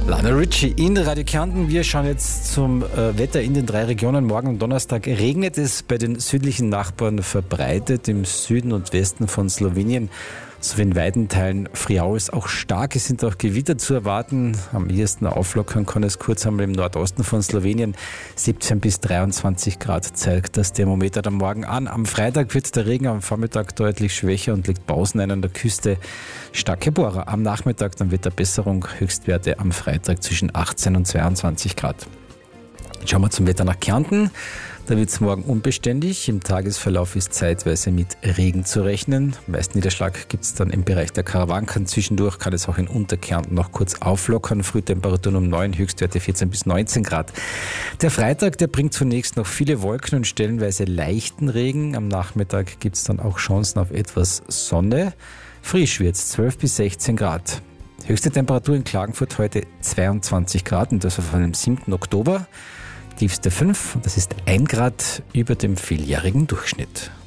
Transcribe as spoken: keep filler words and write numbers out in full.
Lionel Richie in Radio Kärnten. Wir schauen jetzt zum äh, Wetter in den drei Regionen. Morgen am Donnerstag regnet es bei den südlichen Nachbarn verbreitet. Im Süden und Westen von Slowenien sowie in weiten Teilen Friauls auch stark. Es sind auch Gewitter zu erwarten. Am ehesten auflockern kann es kurz einmal im Nordosten von Slowenien. siebzehn bis dreiundzwanzig Grad zeigt das Thermometer am Morgen an. Am Freitag wird der Regen am Vormittag deutlich schwächer und legt Pausen ein an der Küste. Starke Bohrer am Nachmittag, dann wird der Besserung. Höchstwerte am Freitag zwischen achtzehn und zweiundzwanzig Grad. Schauen wir zum Wetter nach Kärnten. Da wird es morgen unbeständig. Im Tagesverlauf ist zeitweise mit Regen zu rechnen. Meist Niederschlag gibt es dann im Bereich der Karawanken. Zwischendurch kann es auch in Unterkärnten noch kurz auflockern. Frühtemperaturen um neun, Höchstwerte vierzehn bis neunzehn Grad. Der Freitag, der bringt zunächst noch viele Wolken und stellenweise leichten Regen. Am Nachmittag gibt es dann auch Chancen auf etwas Sonne. Frisch wird es zwölf bis sechzehn Grad. Höchste Temperatur in Klagenfurt heute zweiundzwanzig Grad und das auf einem siebten Oktober. Tiefste fünf, das ist ein Grad über dem vieljährigen Durchschnitt.